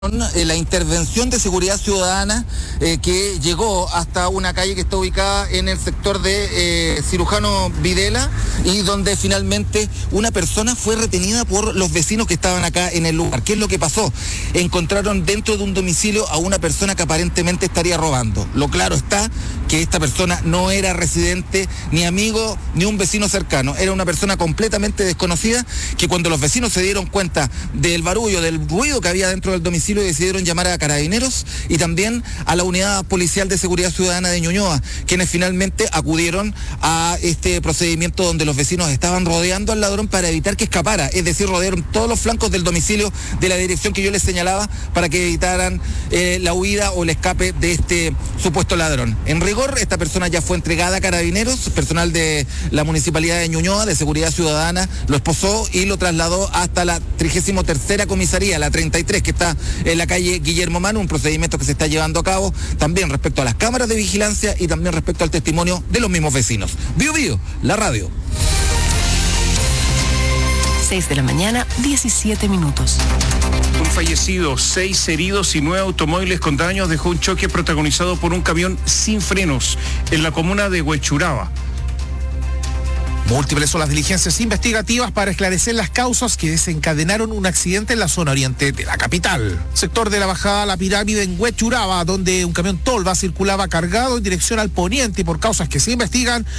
La intervención de seguridad ciudadana que llegó hasta una calle que está ubicada en el sector de Cirujano Videla y donde finalmente una persona fue retenida por los vecinos que estaban acá en el lugar. ¿Qué es lo que pasó? Encontraron dentro de un domicilio a una persona que aparentemente estaría robando. Lo claro está que esta persona no era residente, ni amigo, ni un vecino cercano. Era una persona completamente desconocida que cuando los vecinos se dieron cuenta del barullo, del ruido que había dentro del domicilio, decidieron llamar a Carabineros y también a la Unidad Policial de Seguridad Ciudadana de Ñuñoa, quienes finalmente acudieron a este procedimiento donde los vecinos estaban rodeando al ladrón para evitar que escapara, es decir, rodearon todos los flancos del domicilio de la dirección que yo les señalaba para que evitaran la huida o el escape de este supuesto ladrón. En rigor, esta persona ya fue entregada a Carabineros, personal de la Municipalidad de Ñuñoa, de Seguridad Ciudadana, lo esposó y lo trasladó hasta la 33ª comisaría, la 33, que está en la calle Guillermo Manu, un procedimiento que se está llevando a cabo también respecto a las cámaras de vigilancia y también respecto al testimonio de los mismos vecinos. Bio Bio, la radio. 6 de la mañana, 17 minutos. Un fallecido, 6 heridos y 9 automóviles con daños dejó un choque protagonizado por un camión sin frenos en la comuna de Huechuraba. Múltiples son las diligencias investigativas para esclarecer las causas que desencadenaron un accidente en la zona oriente de la capital. Sector de la bajada a la pirámide en Huechuraba, donde un camión tolva circulaba cargado en dirección al poniente y por causas que se investigan,